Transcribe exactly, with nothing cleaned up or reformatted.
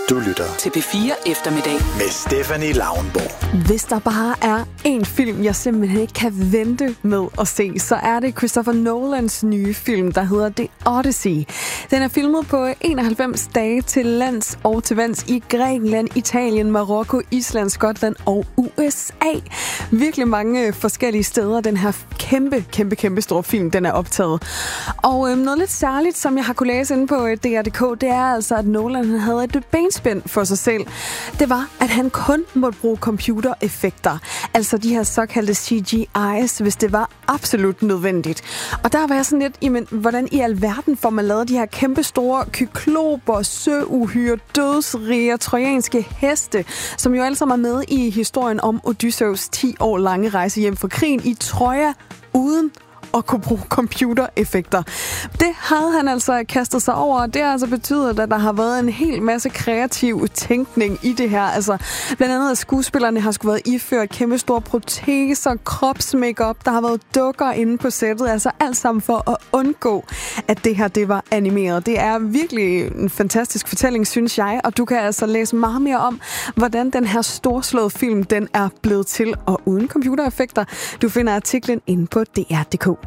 Du lytter til P fire Eftermiddag med Stephanie Lauenborg. Hvis der bare er en film, jeg simpelthen ikke kan vente med at se, så er det Christopher Nolans nye film, der hedder The Odyssey. Den er filmet på enoghalvfems dage til lands og til vands i Grækenland, Italien, Marokko, Island, Skotland og U S A. Virkelig mange forskellige steder, den her kæmpe, kæmpe, kæmpe store film, den er optaget. Og øhm, noget lidt særligt, som jeg har kunne læse inde på D R punktum d k, det er altså, at Nolan han havde et benspænd for sig selv. Det var, at han kun måtte bruge computereffekter. Altså de her såkaldte C G I's, hvis det var absolut nødvendigt. Og der var jeg sådan lidt, jamen, hvordan i alverden får man lavet de her kæmpe store kykloper, søuhyre, dødsriger, trojanske heste, som jo alle sammen er med i historien om Odysseus ti år lange rejse hjem fra krigen i Troja, uden at kunne bruge computereffekter. Det havde han altså kastet sig over, og det har altså betydet, at der har været en hel masse kreativ tænkning i det her. Altså, blandt andet at skuespillerne har skulle været iført kæmpe store proteser, kropsmakeup, der har været dukker inde på sættet, altså alt sammen for at undgå, at det her det var animeret. Det er virkelig en fantastisk fortælling, synes jeg, og du kan altså læse meget mere om, hvordan den her storslåede film, den er blevet til, og uden computereffekter. Du finder artiklen inde på D R punktum d k.